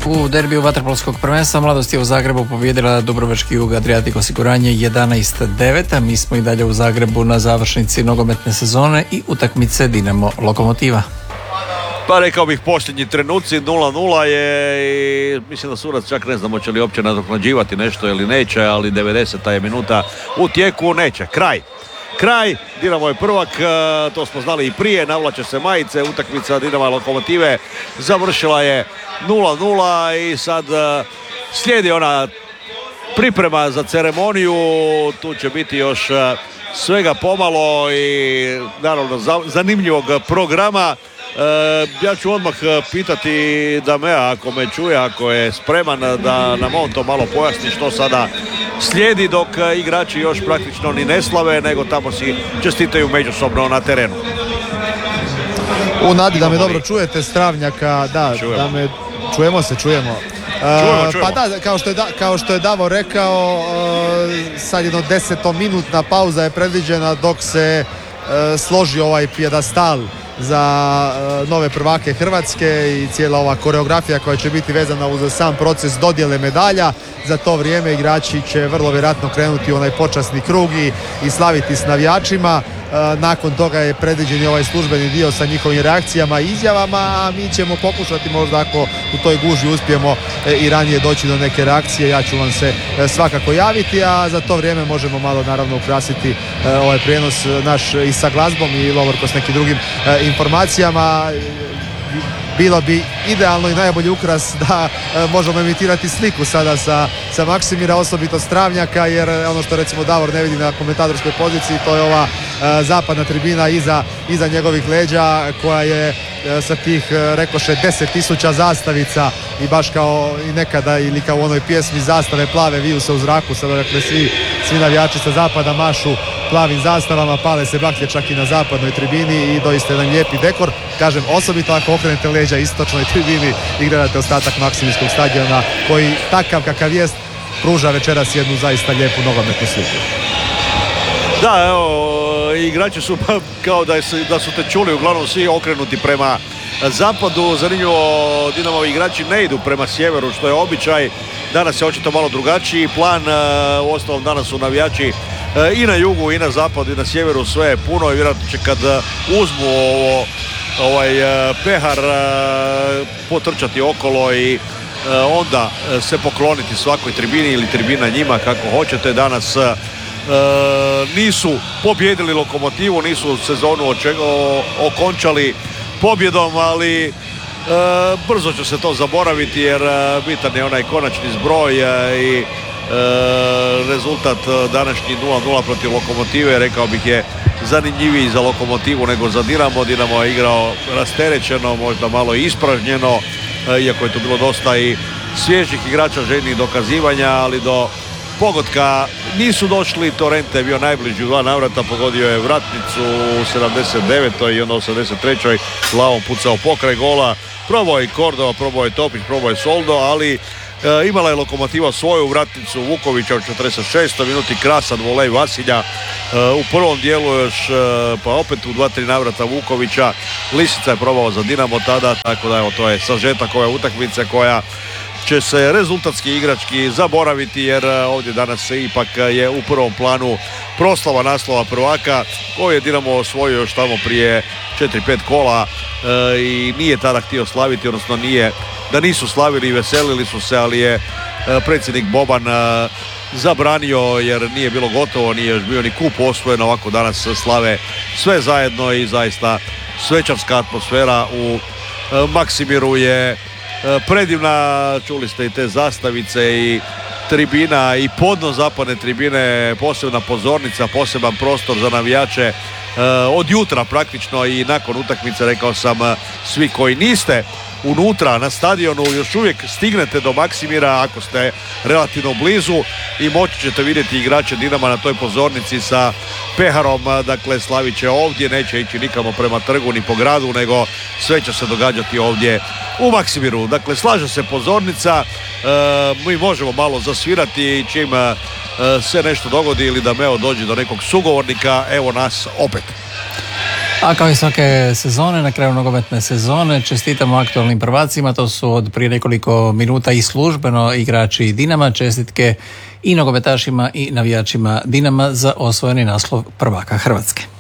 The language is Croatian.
U derbiju vaterpolskog prvenstva Mladost je u Zagrebu pobjedila Dubrovački Jug Adriatic osiguranje 11-9, a mi smo i dalje u Zagrebu na završnici nogometne sezone i utakmice Dinamo Lokomotiva. Pa rekao bih posljednji trenuci 0-0 je i mislim da sudac čak ne znam hoće li uopće nadoknađivati nešto ili neće, ali 90. je minuta u tijeku, neće. Kraj, Dinamo je prvak, to smo znali i prije, navlače se majice, utakmica Dinama Lokomotive završila je 0-0 i sad slijedi ona priprema za ceremoniju, tu će biti još svega pomalo i naravno zanimljivog programa. Ja ću odmah pitati Damea ako me čuje, ako je spreman da nam on to malo pojasni što sada slijedi dok igrači još praktično ni ne slave, nego tamo si čestitaju međusobno na terenu. U nadi da me dobro čujete, Stravnjaka, da me čujemo. Pa da, kao što je Davo rekao, sad jedno 10-minutna pauza je predviđena dok se složi ovaj pijedastal za nove prvake Hrvatske i cijela ova koreografija koja će biti vezana uz sam proces dodjele medalja. Za to vrijeme igrači će vrlo vjerojatno krenuti u onaj počasni krug i slaviti s navijačima. Nakon toga je predviđen i ovaj službeni dio sa njihovim reakcijama i izjavama, a mi ćemo pokušati možda ako u toj gužvi uspijemo i ranije doći do neke reakcije, ja ću vam se svakako javiti, a za to vrijeme možemo malo naravno ukrasiti ovaj prijenos naš i sa glazbom i lovorko s nekim drugim informacijama. Bilo bi idealno i najbolji ukras da možemo emitirati sliku sada sa Maksimira, osobito Stravnjaka, jer ono što recimo Davor ne vidi na komentatorskoj poziciji, to je ova zapadna tribina iza njegovih leđa koja je sa tih rekoše 10.000 zastavica i baš kao i nekada ili kao u onoj pjesmi zastave plave viju se u zraku, sada dakle svi navijači sa zapada mašu plavim zastavama, pale se baklje čak i na zapadnoj tribini i doista jedan lijepi dekor. Kažem, osobito ako okrenete leđa istočnoj tribini i gledate ostatak Maksimirskog stadiona koji takav kakav jest pruža večeras jednu zaista lijepu nogometnu sliku. Da, evo, igrači su kao da su te čuli, uglavnom svi okrenuti prema zapadu. Zanimljivo, Dinamovi igrači ne idu prema sjeveru, što je običaj. Danas je očito malo drugačiji plan. Uostalom danas su navijači i na jugu i na zapadu i na sjeveru, sve je puno i vjerojatno će kad uzmu ovaj pehar potrčati okolo i onda se pokloniti svakoj tribini ili tribina njima, kako hoćete. Danas nisu pobjedili Lokomotivu, nisu sezonu okončali pobjedom, ali brzo će se to zaboraviti jer bitan je onaj konačni zbroj i rezultat današnji 0-0 protiv Lokomotive, rekao bih, je zanimljiviji za Lokomotivu nego za Dinamo. Dinamo je igrao rasterećeno, možda malo ispražnjeno, iako je to bilo dosta i svježih igrača željnih dokazivanja, ali do pogotka nisu došli. Torrente je bio najbliži u 2 navrata, pogodio je vratnicu u 79. i onda u 83. glavom pucao pokraj gola. Probao je i Kordova, probao je Topić, probao je Soldo, ali imala je Lokomotiva svoju vratnicu Vukovića u 46. minuti, krasan volej Vasilja u prvom dijelu još, pa opet u 2-3 navrata Vukovića. Lisica je probao za Dinamo tada, tako da evo, to je sažetak ove utakmice koja će se rezultatski igrački zaboraviti, jer ovdje danas ipak je u prvom planu proslava naslova prvaka koji je Dinamo osvojio još tamo prije 4-5 kola i nije tada htio slaviti, odnosno da nisu slavili i veselili su se, ali je predsjednik Boban zabranio jer nije bilo gotovo, nije još bio ni kup osvojen. Ovako danas slave sve zajedno i zaista svečarska atmosfera u Maksimiru je predivna. Čuli ste i te zastavice i tribina i podno zapadne tribine, posebna pozornica, poseban prostor za navijače od jutra praktično i nakon utakmice. Rekao sam, svi koji niste unutra na stadionu još uvijek stignete do Maksimira ako ste relativno blizu i moći ćete vidjeti igrače Dinama na toj pozornici sa peharom. Dakle, slavit će ovdje, neće ići nikamo prema trgu ni po gradu, nego sve će se događati ovdje u Maksimiru. Dakle, slaže se pozornica, mi možemo malo zasvirati čim se nešto dogodi ili da Meo dođe do nekog sugovornika. Evo nas opet. A kao i svake sezone, na kraju nogometne sezone, čestitamo aktualnim prvacima, to su od prije nekoliko minuta i službeno igrači Dinama, čestitke i nogometašima i navijačima Dinama za osvojeni naslov prvaka Hrvatske.